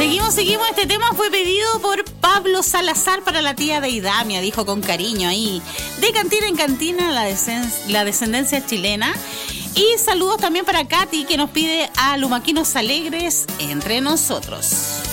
Seguimos. Este tema fue pedido por Pablo Salazar para la tía de Idamia, dijo con cariño ahí. De cantina en cantina, la descendencia chilena. Y saludos también para Katy, que nos pide a Lumaquinos Alegres entre nosotros.